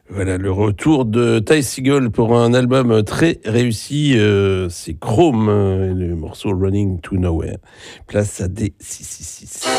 Voilà, le retour de Ty Segall pour un album très réussi, c'est Chrome, le morceau Running to Nowhere. Place à D666.